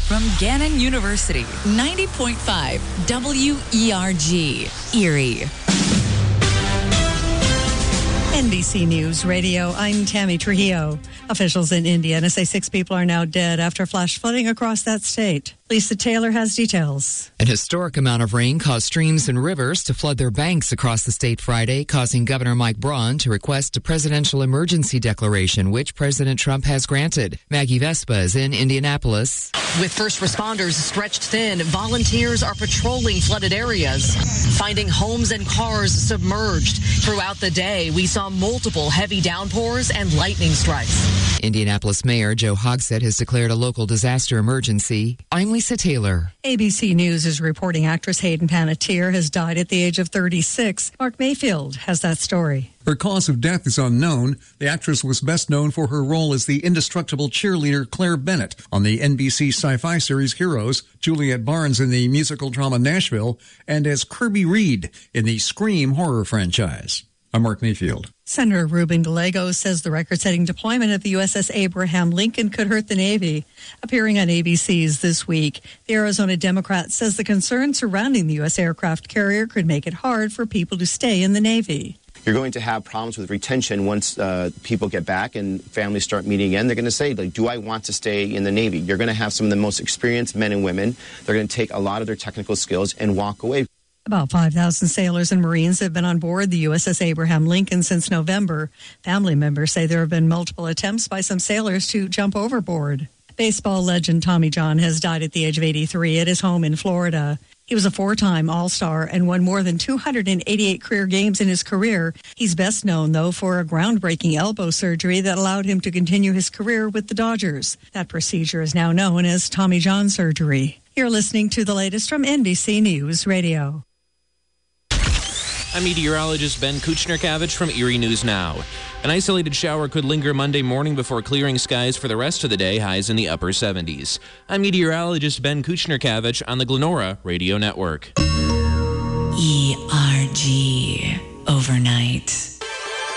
from Gannon University. 90.5 WERG, Erie. NBC News Radio, I'm Tammy Trujillo. Officials in Indiana say 6 people are now dead after flash flooding across that state. Lisa Taylor has details. An historic amount of rain caused streams and rivers to flood their banks across the state Friday, causing Governor Mike Braun to request a presidential emergency declaration, which President Trump has granted. Maggie Vespa is in Indianapolis. With first responders stretched thin, volunteers are patrolling flooded areas, finding homes and cars submerged. Throughout the day, we saw multiple heavy downpours and lightning strikes. Indianapolis Mayor Joe Hogsett has declared a local disaster emergency. I'm Lisa Taylor. ABC News is reporting actress Hayden Panettiere has died at the age of 36. Mark Mayfield has that story. Her cause of death is unknown. The actress was best known for her role as the indestructible cheerleader Claire Bennett on the NBC sci-fi series Heroes, Juliet Barnes in the musical drama Nashville, and as Kirby Reed in the Scream horror franchise. I'm Mark Mayfield. Senator Ruben Gallegos says the record-setting deployment of the USS Abraham Lincoln could hurt the Navy. Appearing on ABC's This Week, the Arizona Democrat says the concern surrounding the U.S. aircraft carrier could make it hard for people to stay in the Navy. You're going to have problems with retention once people get back and families start meeting again. They're going to say, like, do I want to stay in the Navy? You're going to have some of the most experienced men and women. They're going to take a lot of their technical skills and walk away. About 5,000 sailors and Marines have been on board the USS Abraham Lincoln since November. Family members say there have been multiple attempts by some sailors to jump overboard. Baseball legend Tommy John has died at the age of 83 at his home in Florida. He was a 4-time All-Star and won more than 288 career games in his career. He's best known, though, for a groundbreaking elbow surgery that allowed him to continue his career with the Dodgers. That procedure is now known as Tommy John surgery. You're listening to the latest from NBC News Radio. I'm meteorologist Ben Kuchner-Kavich from Erie News Now. An isolated shower could linger Monday morning before clearing skies for the rest of the day, highs in the upper 70s. I'm meteorologist Ben Kuchner-Kavich on the Glenora Radio Network. ERG, overnight.